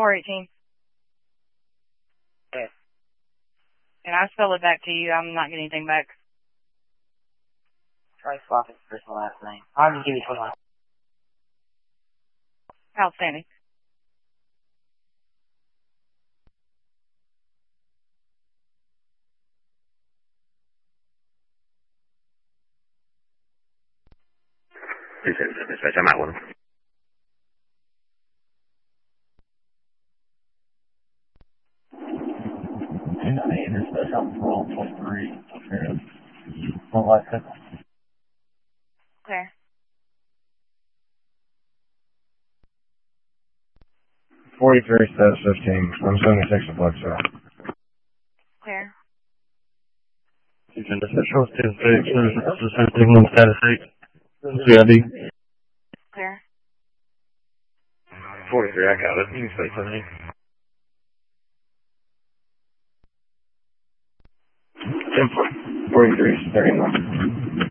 418. Yeah. And I spell it back to you. I'm not getting anything back. Try swapping first and last name. I'll just give you 21. Outstanding. Dispatch, I'm out with him. And I dispatch out for all 23. One last second. Clear. 43, status 15. 176 to Flex out. Clear. Houston dispatch, shows 10-6. There's the same thing on status 8. CID. Clear. 43, I got it. You can say something. 43, 31.